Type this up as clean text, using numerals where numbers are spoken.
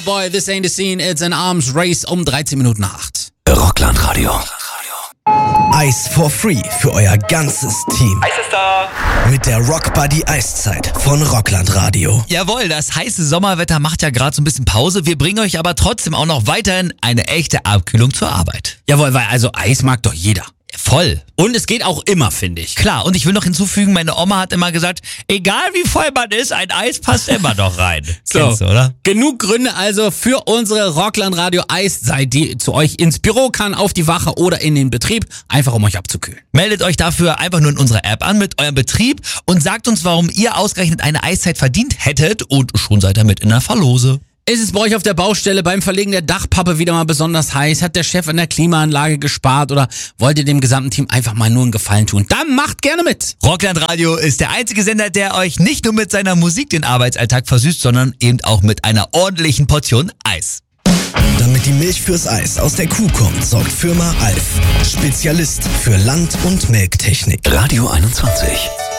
Boy, this ain't the scene, it's an arms race um 13 Minuten nach 8. Rockland-Radio. Eis for free für euer ganzes Team. Eis ist da! Mit der Rock Buddy Eiszeit von Rockland-Radio. Jawohl, das heiße Sommerwetter macht ja gerade so ein bisschen Pause. Wir bringen euch aber trotzdem auch noch weiterhin eine echte Abkühlung zur Arbeit. Jawohl, weil also Eis mag doch jeder. Voll. Und es geht auch immer, finde ich. Klar, und ich will noch hinzufügen, meine Oma hat immer gesagt, egal wie voll man ist, ein Eis passt immer noch rein. Kennst du, oder? Genug Gründe also für unsere Rockland-Radio Eiszeit, die zu euch ins Büro kann, auf die Wache oder in den Betrieb, einfach um euch abzukühlen. Meldet euch dafür einfach nur in unserer App an mit eurem Betrieb und sagt uns, warum ihr ausgerechnet eine Eiszeit verdient hättet und schon seid ihr mit in der Verlose. Ist es bei euch auf der Baustelle beim Verlegen der Dachpappe wieder mal besonders heiß? Hat der Chef an der Klimaanlage gespart oder wollt ihr dem gesamten Team einfach mal nur einen Gefallen tun? Dann macht gerne mit! Rockland Radio ist der einzige Sender, der euch nicht nur mit seiner Musik den Arbeitsalltag versüßt, sondern eben auch mit einer ordentlichen Portion Eis. Damit die Milch fürs Eis aus der Kuh kommt, sorgt Firma Alf. Spezialist für Land- und Melktechnik. Radio 21.